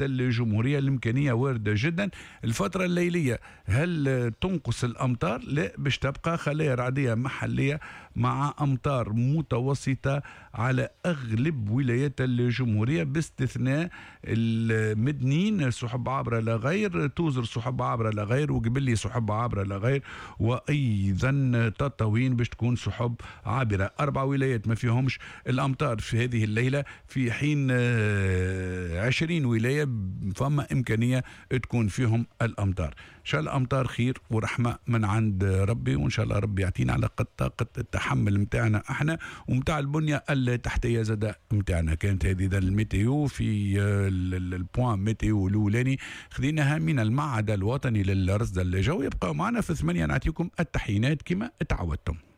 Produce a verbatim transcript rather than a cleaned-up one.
الجمهورية الإمكانية واردة جدا. الفترة الليلية هل تنقص الأمطار؟ لا، باش تبقى خلايا رعدية محلية مع أمطار متوسطة على أغلب ولايات الجمهورية باستثناء المدنين سحب عابرة لا غير، توزر سحب عابرة لا غير، وقبلي سحب عابرة لا غير، وأيضا تطاوين باش تكون سحب عابرة. أربع ولايات ما فيهمش الأمطار في هذه الليلة، في حين عشرين ولاية فما إمكانية تكون فيهم الأمطار. إن شاء الله أمطار خير ورحمة من عند ربي، وإن شاء الله ربي يعطينا على قد طاقة التحمل متاعنا احنا ومتاع البنية التحتية زادة متاعنا. كانت هذه ذا الميتيو في البوان ميتيو الأولاني خذيناها من المعهد الوطني للرصد الجوي. يبقى معنا في ثمانية، نعطيكم التحيينات كما تعودتم.